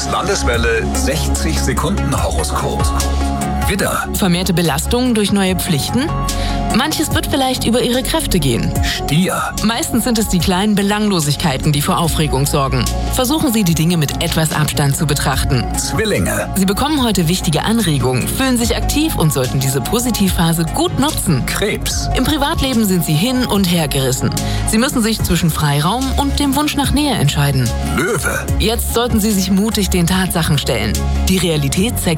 Das Landeswelle 60 Sekunden Horoskop. Widder, Vermehrte Belastungen durch neue Pflichten? Manches wird vielleicht über Ihre Kräfte gehen. Stier, Meistens sind es die kleinen Belanglosigkeiten, die für Aufregung sorgen. Versuchen Sie, die Dinge mit etwas Abstand zu betrachten. Zwillinge, Sie bekommen heute wichtige Anregungen, fühlen sich aktiv und sollten diese Positivphase gut nutzen. Krebs, Im Privatleben sind Sie hin und her gerissen. Sie müssen sich zwischen Freiraum und dem Wunsch nach Nähe entscheiden. Löwe. Jetzt sollten Sie sich mutig den Tatsachen stellen. Die Realität zeigt